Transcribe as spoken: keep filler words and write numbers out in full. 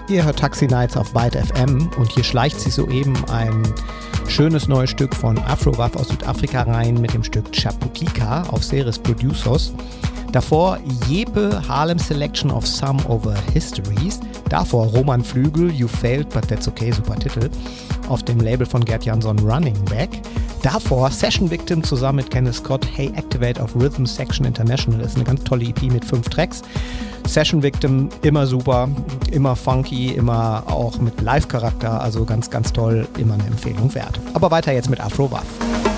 Ihr hört Taxi Nights auf Byte F M und hier schleicht sich soeben ein schönes neues Stück von Afrowav aus Südafrika rein mit dem Stück Chaputika auf Ceres Producers. Davor Jeppe Harlem Selection of Some Over Histories. Davor Roman Flügel, You Failed But That's Okay, super Titel, auf dem Label von Gerd Jansson Running Back. Davor Session Victim zusammen mit Kenneth Scott, Hey Activate auf Rhythm Section International. Das ist eine ganz tolle E P mit fünf Tracks. Session Victim, immer super, immer funky, immer auch mit Live-Charakter, also ganz, ganz toll, immer eine Empfehlung wert. Aber weiter jetzt mit Afrowav.